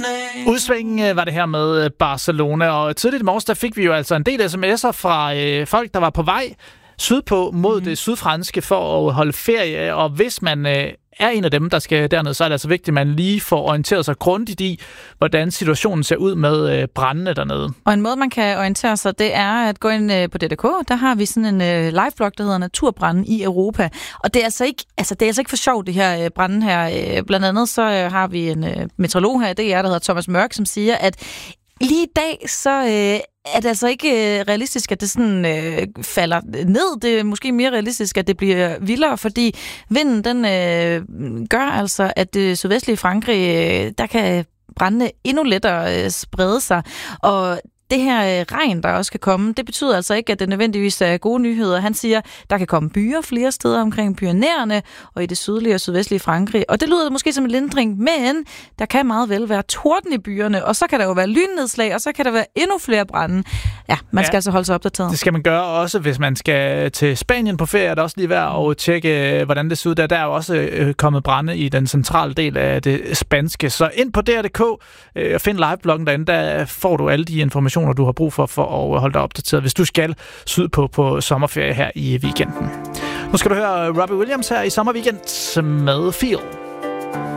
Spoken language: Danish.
Udsving var det her med Barcelona, og tidligt i morges, der fik vi jo altså en del sms'er fra folk, der var på vej sydpå mod det sydfranske for at holde ferie, og hvis man er en af dem, der skal derned, så er det altså vigtigt, at man lige får orienteret sig grundigt i, hvordan situationen ser ud med brændene dernede. Og en måde, man kan orientere sig, det er at gå ind på DDK. Der har vi sådan en live-blog, der hedder Naturbranden i Europa. Og det er altså ikke for sjovt, det her branden her. Blandt andet så har vi en meteorolog her i DR, der hedder Thomas Mørk, som siger, at lige i dag, så er det altså ikke realistisk, at det sådan falder ned. Det er måske mere realistisk, at det bliver vildere, fordi vinden, den gør altså, at det sydvestlige Frankrig, der kan brandene endnu lettere sprede sig. Og det her regn, der også kan komme, det betyder altså ikke, at det nødvendigvis er gode nyheder. Han siger, der kan komme byer flere steder omkring Pyrenæerne og i det sydlige og sydvestlige Frankrig. Og det lyder måske som en lindring, men der kan meget vel være torden i byerne, og så kan der jo være lynnedslag, og så kan der være endnu flere brande. Ja, man skal altså holde sig opdateret. Det skal man gøre også, hvis man skal til Spanien på ferie. Er det også lige værd at tjekke, hvordan det ser ud der. Der er jo også kommet brande i den centrale del af det spanske. Så ind på DR.dk og find live-bloggen derinde, der får du alle de informationer, du har brug for at holde dig opdateret, hvis du skal sydpå på sommerferie her i weekenden. Nu skal du høre Robbie Williams her i sommerweekend med Feel.